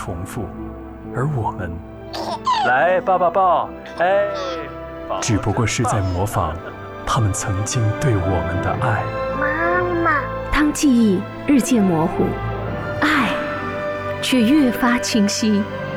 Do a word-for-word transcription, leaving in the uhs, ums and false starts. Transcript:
重复，而我们，来抱抱抱，哎，只不过是在模仿他们曾经对我们的爱。 妈妈， 当记忆日渐模糊，爱却越发清晰。